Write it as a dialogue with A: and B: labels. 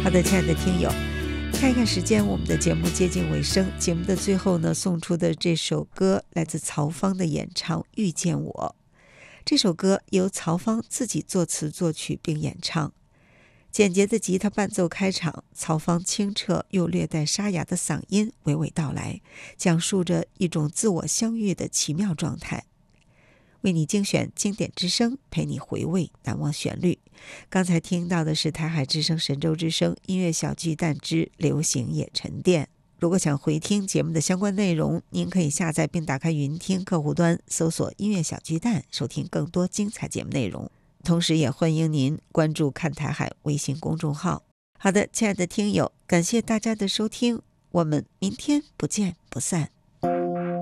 A: 好的，亲爱的听友，看一看时间，我们的节目接近尾声。节目的最后呢，送出的这首歌来自曹芳的演唱《遇见我》。这首歌由曹芳自己作词作曲并演唱，简洁的吉他伴奏开场，曹芳清澈又略带沙哑的嗓音娓娓道来，讲述着一种自我相遇的奇妙状态。为你精选经典之声，陪你回味难忘旋律。刚才听到的是台海之声、神州之声音乐小巨蛋之流行也沉淀。如果想回听节目的相关内容，您可以下载并打开云听客户端，搜索音乐小巨蛋，收听更多精彩节目内容。同时也欢迎您关注看台海微信公众号。好的，亲爱的听友，感谢大家的收听，我们明天不见不散。